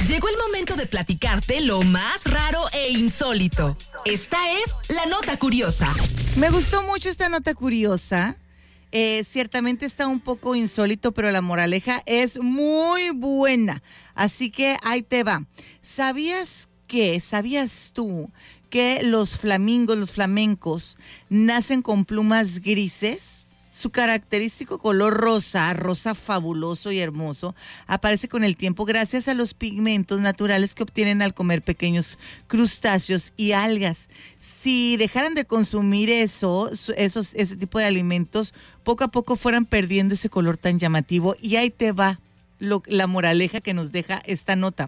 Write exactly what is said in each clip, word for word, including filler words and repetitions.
Llegó el momento de platicarte lo más raro e insólito. Esta es la nota curiosa. Me gustó mucho esta nota curiosa. Eh, ciertamente está un poco insólito, pero la moraleja es muy buena. Así que ahí te va. ¿Sabías que, sabías tú que los flamingos, los flamencos, nacen con plumas grises? Su característico color rosa, rosa fabuloso y hermoso, aparece con el tiempo gracias a los pigmentos naturales que obtienen al comer pequeños crustáceos y algas. Si dejaran de consumir eso, esos, ese tipo de alimentos, poco a poco fueran perdiendo ese color tan llamativo. Y ahí te va lo, la moraleja que nos deja esta nota.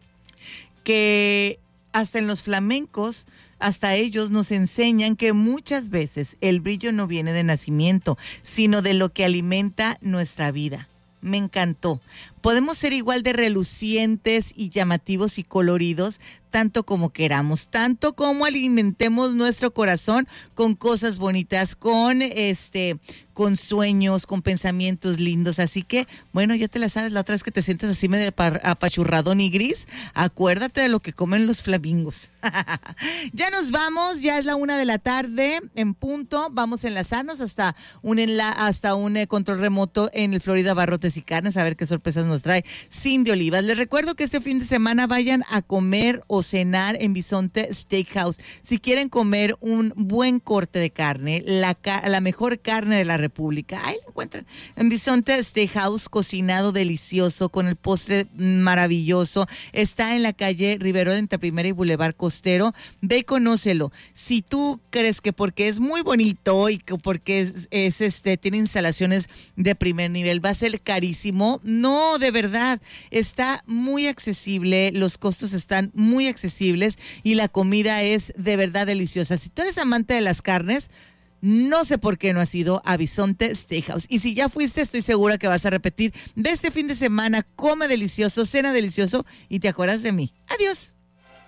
Que hasta en los flamencos, hasta ellos nos enseñan que muchas veces el brillo no viene de nacimiento, sino de lo que alimenta nuestra vida. Me encantó. Podemos ser igual de relucientes y llamativos y coloridos, tanto como queramos, tanto como alimentemos nuestro corazón con cosas bonitas, con este, con sueños, con pensamientos lindos. Así que, bueno, ya te la sabes, la otra vez que te sientes así medio apachurradón y gris, acuérdate de lo que comen los flamingos. Ya nos vamos, ya es la una de la tarde en punto. Vamos a enlazarnos hasta un enla hasta un eh, control remoto en el Florida Barrotes y Carnes, a ver qué sorpresas nos trae Cindy Olivas. Les recuerdo que este fin de semana vayan a comer o cenar en Bisonte Steakhouse. Si quieren comer un buen corte de carne, la, la mejor carne de la República, ahí lo encuentran en Bisonte Steakhouse, cocinado delicioso con el postre maravilloso. Está en la calle Rivero entre Primera y Boulevard Costero. Ve y conócelo. Si tú crees que porque es muy bonito y que porque es, es este tiene instalaciones de primer nivel va a ser carísimo, no, de verdad, está muy accesible, los costos están muy accesibles y la comida es de verdad deliciosa. Si tú eres amante de las carnes, no sé por qué no has ido a Bisonte Steakhouse. Y si ya fuiste, estoy segura que vas a repetir. De este fin de semana, come delicioso, cena delicioso y te acuerdas de mí. Adiós.